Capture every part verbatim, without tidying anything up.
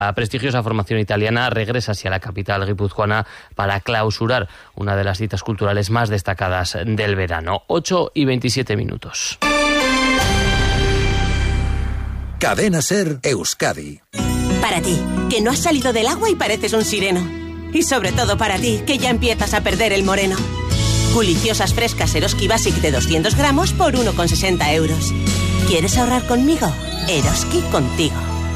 La prestigiosa formación italiana regresa hacia la capital guipuzcoana para clausurar una de las citas culturales más destacadas del verano. ocho y veintisiete minutos. Cadena SER Euskadi. Para ti, que no has salido del agua y pareces un sireno. Y sobre todo para ti, que ya empiezas a perder el moreno. Guliciosas frescas Eroski Basic de doscientos gramos por uno con sesenta euros. ¿Quieres ahorrar conmigo? Eroski contigo.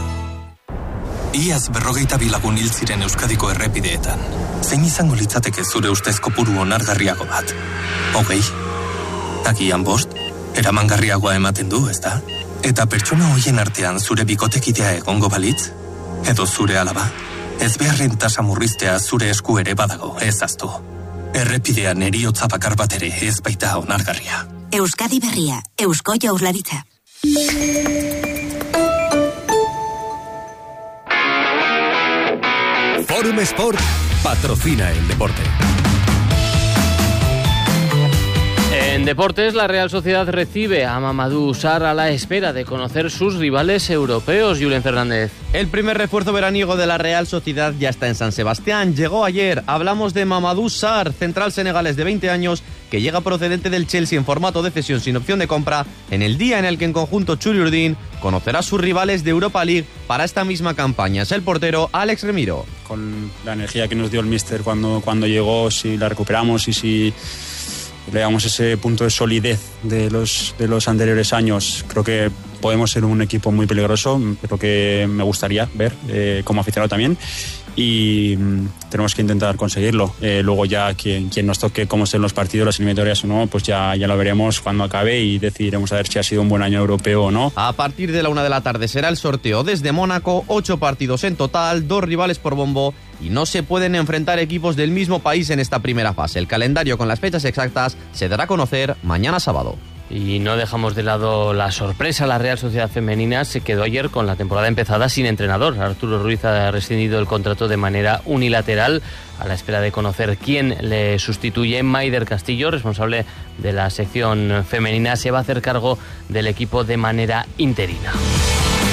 Iaz berrogeita bilagun hil ziren Euskadiko errepideetan. Zein izango litzateke zure ustez kopuru onargarriago bat? Hogei? Agian bost? Eramangarriagoa ematen du, ezta? Eta pertsona hoien artean zure bikotekidea egongo balitz? Edo zure alaba? Ez beharren tasa murriztea zure esku ere badago, ez aztu. Errepidean eriotza bakar bat ere ez baita onargarria. Euskadi berria, Eusko Jaurlaritza. Forum Sport patrocina el deporte. En deportes, la Real Sociedad recibe a Mamadou Sarr a la espera de conocer sus rivales europeos. Julen Fernández. El primer refuerzo veraniego de la Real Sociedad ya está en San Sebastián. Llegó ayer. Hablamos de Mamadou Sarr, central senegalés de veinte años, que llega procedente del Chelsea en formato de cesión sin opción de compra, en el día en el que en conjunto Churi Urdin conocerá a sus rivales de Europa League para esta misma campaña. Es el portero Alex Remiro. Con la energía que nos dio el míster cuando, cuando llegó, si la recuperamos y si le damos ese punto de solidez de los, de los anteriores años, creo que podemos ser un equipo muy peligroso, pero que me gustaría ver eh, como aficionado también, y mm, tenemos que intentar conseguirlo. Eh, luego ya quien, quien nos toque cómo ser los partidos, las eliminatorias o no, pues ya, ya lo veremos cuando acabe y decidiremos a ver si ha sido un buen año europeo o no. A partir de la una de la tarde será el sorteo desde Mónaco, ocho partidos en total, dos rivales por bombo, y no se pueden enfrentar equipos del mismo país en esta primera fase. El calendario con las fechas exactas se dará a conocer mañana sábado. Y no dejamos de lado la sorpresa. La Real Sociedad Femenina se quedó ayer con la temporada empezada sin entrenador. Arturo Ruiz ha rescindido el contrato de manera unilateral a la espera de conocer quién le sustituye. Maider Castillo, responsable de la sección femenina, se va a hacer cargo del equipo de manera interina.